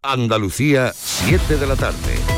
Andalucía, 7 de la tarde.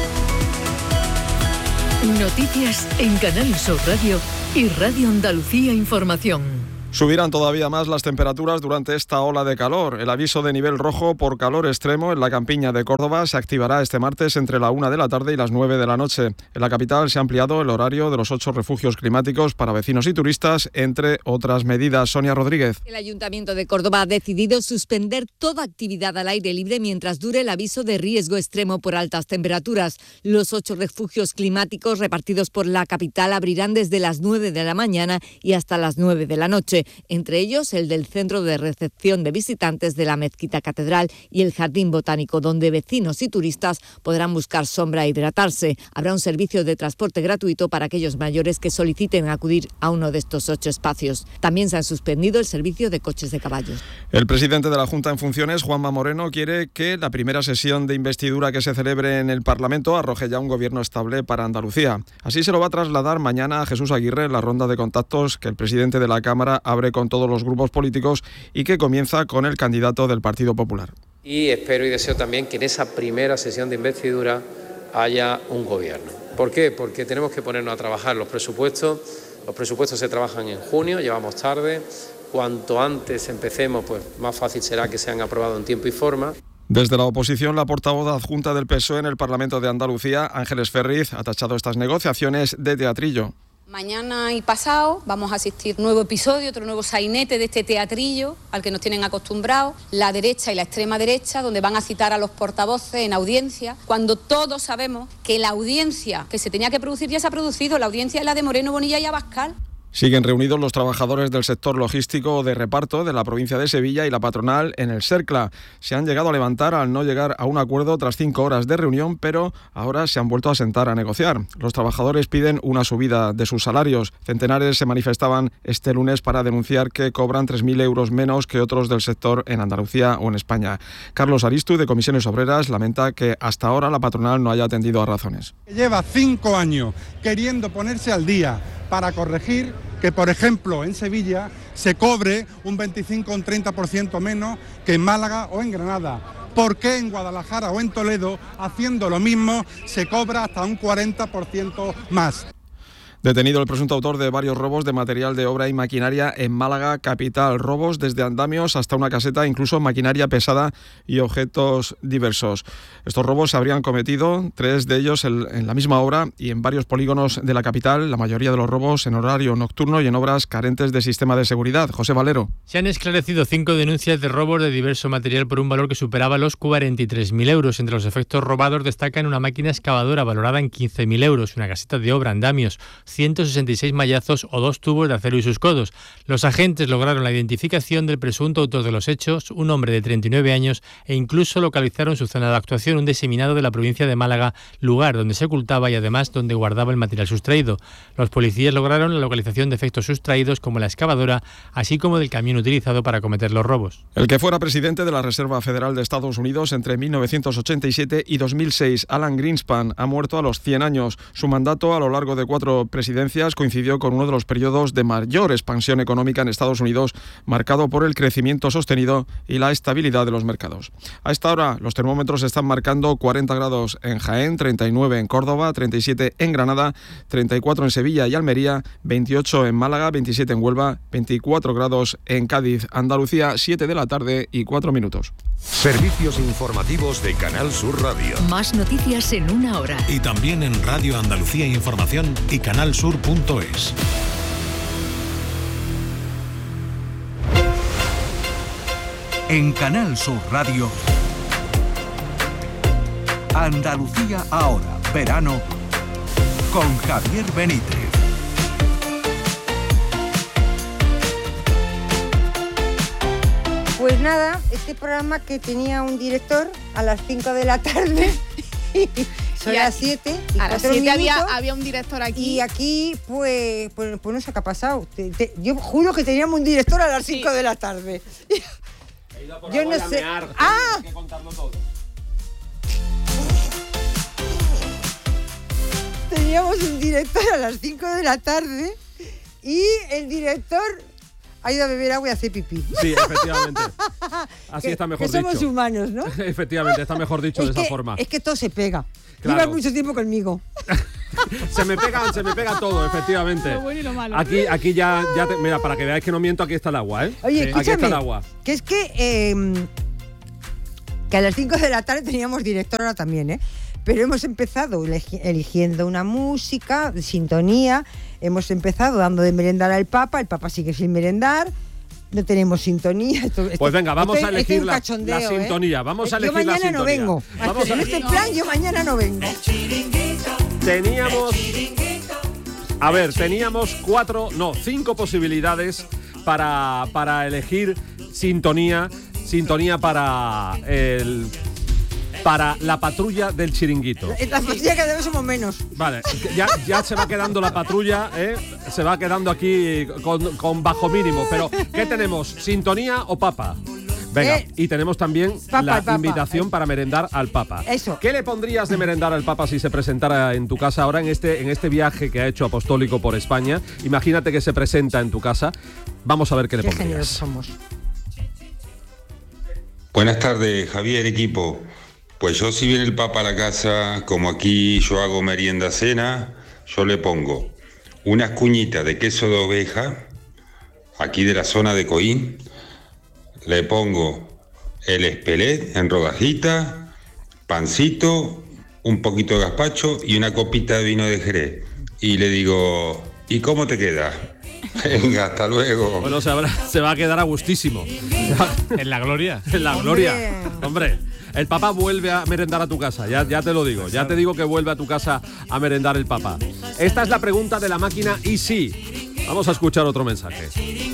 Noticias en Canal Sur Radio y Radio Andalucía Información. Subirán todavía más las temperaturas durante esta ola de calor. El aviso de nivel rojo por calor extremo en la campiña de Córdoba se activará este martes entre la 1 de la tarde y las 9 de la noche. En la capital se ha ampliado el horario de los 8 refugios climáticos para vecinos y turistas, entre otras medidas. Sonia Rodríguez. El Ayuntamiento de Córdoba ha decidido suspender toda actividad al aire libre mientras dure el aviso de riesgo extremo por altas temperaturas. Los 8 refugios climáticos repartidos por la capital abrirán desde las 9 de la mañana y hasta las 9 de la noche. Entre ellos el del Centro de Recepción de Visitantes de la Mezquita Catedral y el Jardín Botánico, donde vecinos y turistas podrán buscar sombra e hidratarse. Habrá un servicio de transporte gratuito para aquellos mayores que soliciten acudir a uno de estos 8 espacios. También se han suspendido el servicio de coches de caballos. El presidente de la Junta en funciones, Juanma Moreno, quiere que la primera sesión de investidura que se celebre en el Parlamento arroje ya un gobierno estable para Andalucía. Así se lo va a trasladar mañana a Jesús Aguirre en la ronda de contactos que el presidente de la Cámara abre con todos los grupos políticos y que comienza con el candidato del Partido Popular. Y espero y deseo también que en esa primera sesión de investidura haya un gobierno. ¿Por qué? Porque tenemos que ponernos a trabajar los presupuestos. Los presupuestos se trabajan en junio, llevamos tarde. Cuanto antes empecemos, pues más fácil será que sean aprobados en tiempo y forma. Desde la oposición, la portavoz adjunta del PSOE en el Parlamento de Andalucía, Ángeles Ferriz, ha tachado estas negociaciones de teatrillo. Mañana y pasado vamos a asistir a un nuevo episodio, otro nuevo sainete de este teatrillo al que nos tienen acostumbrados, la derecha y la extrema derecha, donde van a citar a los portavoces en audiencia, cuando todos sabemos que la audiencia que se tenía que producir ya se ha producido, la audiencia es la de Moreno, Bonilla y Abascal. Siguen reunidos los trabajadores del sector logístico de reparto de la provincia de Sevilla y la patronal en el Cercla. Se han llegado a levantar al no llegar a un acuerdo tras 5 horas de reunión, pero ahora se han vuelto a sentar a negociar. Los trabajadores piden una subida de sus salarios. Centenares se manifestaban este lunes para denunciar que cobran 3.000 euros menos que otros del sector en Andalucía o en España. Carlos Aristu, de Comisiones Obreras, lamenta que hasta ahora la patronal no haya atendido a razones. Lleva 5 años queriendo ponerse al día para corregir que, por ejemplo, en Sevilla se cobre un 25 o un 30% menos que en Málaga o en Granada. ¿Por qué en Guadalajara o en Toledo, haciendo lo mismo, se cobra hasta un 40% más? Detenido el presunto autor de varios robos de material de obra y maquinaria en Málaga capital. Robos desde andamios hasta una caseta, incluso maquinaria pesada y objetos diversos. Estos robos se habrían cometido, 3 de ellos en la misma obra y en varios polígonos de la capital, la mayoría de los robos en horario nocturno y en obras carentes de sistema de seguridad. José Valero. Se han esclarecido 5 denuncias de robos de diverso material por un valor que superaba los 43.000 euros. Entre los efectos robados destacan una máquina excavadora valorada en 15.000 euros, una caseta de obra, andamios, 166 mallazos o 2 tubos de acero y sus codos. Los agentes lograron la identificación del presunto autor de los hechos, un hombre de 39 años, e incluso localizaron su zona de actuación, un diseminado de la provincia de Málaga, lugar donde se ocultaba y además donde guardaba el material sustraído. Los policías lograron la localización de efectos sustraídos como la excavadora, así como del camión utilizado para cometer los robos. El que fuera presidente de la Reserva Federal de Estados Unidos entre 1987 y 2006, Alan Greenspan, ha muerto a los 100 años. Su mandato a lo largo de 4 presidencias coincidió con uno de los periodos de mayor expansión económica en Estados Unidos, marcado por el crecimiento sostenido y la estabilidad de los mercados. A esta hora los termómetros están marcando 40 grados en Jaén, 39 en Córdoba, 37 en Granada, 34 en Sevilla y Almería, 28 en Málaga, 27 en Huelva, 24 grados en Cádiz. Andalucía, 7 de la tarde y 4 minutos. Servicios informativos de Canal Sur Radio. Más noticias en 1 hora. Y también en Radio Andalucía Información y canalsur.es. En Canal Sur Radio, Andalucía ahora, verano, con Javier Benítez. Pues nada, este programa que tenía un director a las 5 de la tarde, son las 7 y a las 7 había un director aquí. Y aquí, pues no sé qué ha pasado. Yo juro que teníamos un director a las 5 de la tarde. Yo no sé. ¡Ah! Que contarlo todo. Teníamos un director a las 5 de la tarde y el director ha ido a beber agua y a hacer pipí. Sí, efectivamente. Así está mejor dicho. Que somos humanos, ¿no? Efectivamente, está mejor dicho de esa forma. Es que todo se pega. Claro. Llevas mucho tiempo conmigo. se me pega todo, efectivamente. Lo bueno y lo malo. Aquí ya mira, para que veáis que no miento, aquí está el agua, ¿eh? Oye, aquí está el agua. Que es que a las 5 de la tarde teníamos directora también, ¿eh? Pero hemos empezado eligiendo una música, de sintonía. Hemos empezado dando de merendar al Papa. El Papa sigue sin merendar. No tenemos sintonía. Pues venga, vamos a elegir la sintonía. Vamos a elegir la sintonía. Yo mañana no vengo. En este plan yo mañana no vengo. Teníamos 5 posibilidades para elegir sintonía para la patrulla del chiringuito. La patrulla cada vez somos menos. Vale, ya se va quedando la patrulla, se va quedando aquí con bajo mínimo. Pero, ¿qué tenemos? ¿Sintonía o papa? Venga, y tenemos también la invitación para merendar al Papa. Eso. ¿Qué le pondrías de merendar al Papa si se presentara en tu casa ahora en este viaje que ha hecho apostólico por España? Imagínate que se presenta en tu casa. Vamos a ver qué le pondrías. Qué generosos somos. Buenas tardes, Javier, equipo. Pues yo, si viene el Papa a la casa, como aquí yo hago merienda cena, yo le pongo unas cuñitas de queso de oveja, aquí de la zona de Coín, le pongo el espelet en rodajitas, pancito, un poquito de gazpacho y una copita de vino de Jerez. Y le digo, ¿y cómo te queda? Venga, hasta luego. Bueno, se va a quedar a gustísimo. ¿En la gloria? En la gloria. Hombre, el Papa vuelve a merendar a tu casa, ya te lo digo. Ya te digo que vuelve a tu casa a merendar el Papa. Esta es la pregunta de la máquina y sí. Vamos a escuchar otro mensaje.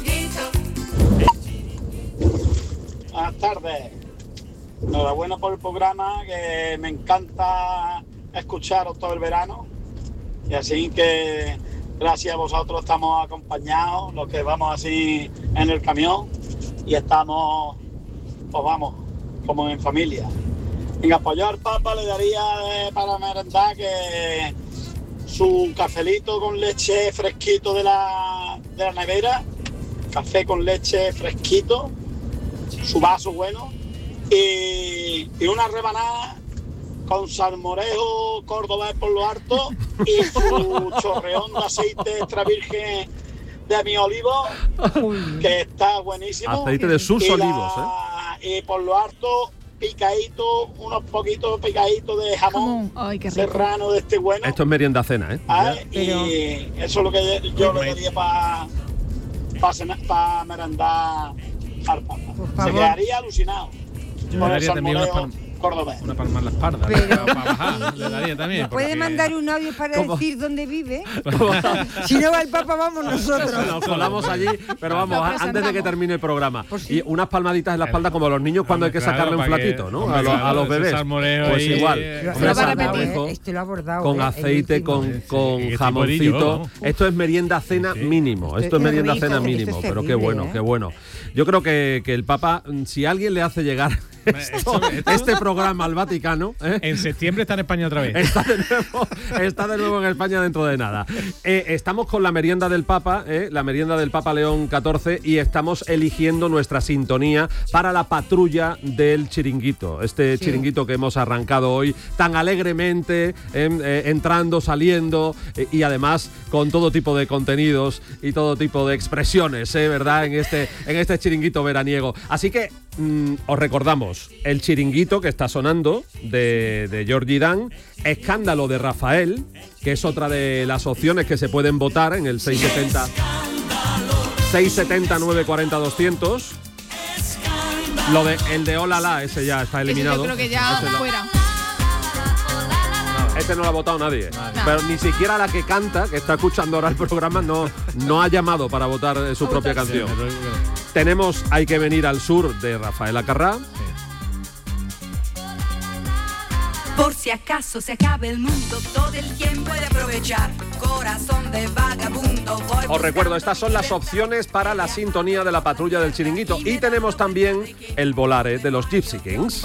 Buenas tardes. Enhorabuena por el programa, que me encanta escucharos todo el verano. Y así que gracias a vosotros estamos acompañados, los que vamos así en el camión y estamos, pues vamos, como en familia. Venga, pues yo al Papa le daría para merendar que su cafelito con leche fresquito de la nevera, café con leche fresquito, su vaso bueno y una rebanada con salmorejo cordobés por lo alto y su chorreón de aceite extra virgen de mi olivo, que está buenísimo. Aceite de sus olivos, Y por lo alto, picadito, unos poquitos picaditos de jamón. Ay, qué rico. Serrano de este bueno. Esto es merienda cena, ¿eh? Y eso es lo que yo le daría para merendar al Papa. Se quedaría alucinado. Yo le daría también una palma en la espalda. Pero, para bajar, le daría también. ¿Puede mandar un audio para ¿Cómo? decir dónde vive? Si no va el Papa, vamos nosotros. Nos colamos allí, pero vamos, antes de que termine el programa. Y unas palmaditas en la espalda como a los niños cuando hay que sacarle un platito, ¿no? A los bebés. Pues igual. Esto lo ha abordado. Con aceite, con jamoncito. Esto es merienda cena mínimo. Esto es merienda cena mínimo. Pero qué bueno, qué bueno. Yo creo que el Papa, si alguien le hace llegar este programa al Vaticano, en septiembre está en España otra vez. Está de nuevo en España dentro de nada. Estamos con la merienda del Papa, la merienda del Papa León XIV, y estamos eligiendo nuestra sintonía para la patrulla del chiringuito. Chiringuito que hemos arrancado hoy tan alegremente, entrando, saliendo, y además con todo tipo de contenidos y todo tipo de expresiones, ¿verdad? En este chiringuito veraniego. Así que os recordamos el chiringuito que está sonando de Georgie Dan, Escándalo de Rafael, que es otra de las opciones que se pueden votar en el 670 940 200. El de Olala, ese ya está eliminado. Yo creo que ya fuera. Este no lo ha votado nadie. Pero ni siquiera la que canta, que está escuchando ahora el programa, no ha llamado para votar su propia canción. Tenemos Hay que venir al sur de Rafael Acarrá. Por si acaso se acabe el mundo, todo el tiempo puede aprovechar. Corazón de vagabundo. Os recuerdo, estas son las opciones para la sintonía de la patrulla del chiringuito. Y tenemos también el Volare de los Gypsy Kings.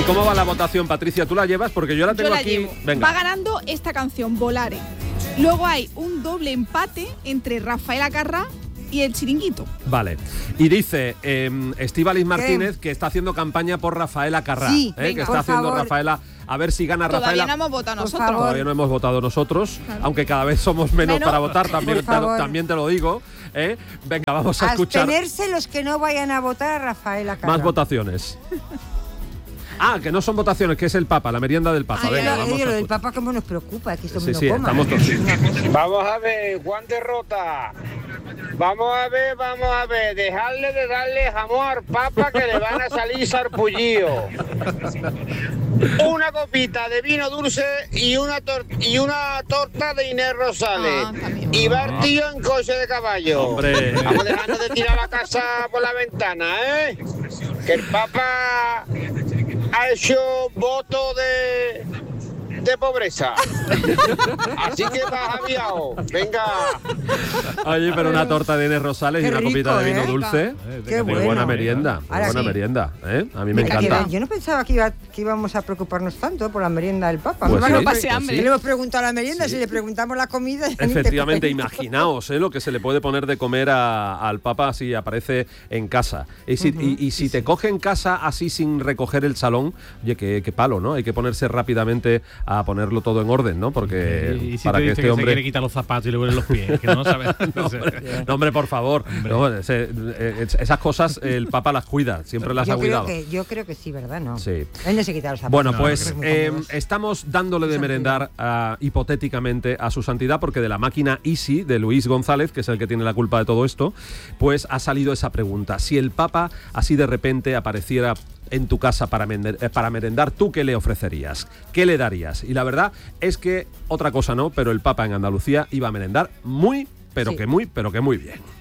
¿Cómo va la votación, Patricia? ¿Tú la llevas? Porque yo la tengo aquí. Llevo. Venga. Va ganando esta canción, Volare. Luego hay un doble empate entre Rafael Acarrá y El Chiringuito. Vale. Y dice Estíbaliz Martínez que está haciendo campaña por Rafael Acarrá. Sí, venga, que está por haciendo favor. Rafaela. A ver si gana Rafaela. Todavía no hemos votado nosotros. Todavía no hemos votado nosotros, claro. Aunque cada vez somos menos para votar, también te lo digo. Venga, vamos a escuchar. Abstenerse los que no vayan a votar a Rafael Acarrá. Más votaciones. Que no son votaciones, que es el Papa, la merienda del Papa. Venga, vamos lo del Papa como nos preocupa, que esto sí, no sí, coma. Estamos todos. Vamos a ver, Juan Derrota. Vamos a ver, dejarle de darle jamón al Papa que le van a salir sarpullidos. Una copita de vino dulce y una torta de Inés Rosales. Y va el tío en coche de caballo. Hombre. Vamos dejando de tirar la casa por la ventana, ¿eh? Que el Papa ha hecho voto de pobreza. Así que va aviado. Venga. Oye, pero una torta de Inés Rosales y una copita de vino dulce. Qué muy bueno. buena merienda. Muy buena merienda. A mí me encanta. Yo no pensaba que íbamos a preocuparnos tanto por la merienda del Papa. Pues sí, no pues hambre. sí. Le hemos preguntado a la merienda, si le preguntamos la comida. Efectivamente, imaginaos lo que se le puede poner de comer al Papa si aparece en casa. Y si te coge en casa así sin recoger el salón, oye, qué palo, ¿no? Hay que ponerse rápidamente a ponerlo todo en orden, ¿no? Porque y si para te que dice este hombre se quiere quitar los zapatos y le huelen los pies, que no sabes. no, hombre, por favor. No, esas cosas el Papa las cuida, siempre las ha cuidado. Yo creo que sí, ¿verdad? No. Sí. Él no se quita los zapatos. Bueno, pues estamos dándole de merendar hipotéticamente a su santidad, porque de la máquina Easy de Luis González, que es el que tiene la culpa de todo esto, pues ha salido esa pregunta. Si el Papa así de repente apareciera en tu casa para merendar, ¿tú qué le ofrecerías? ¿Qué le darías? Y la verdad es que otra cosa no, pero el Papa en Andalucía iba a merendar muy, pero que muy bien.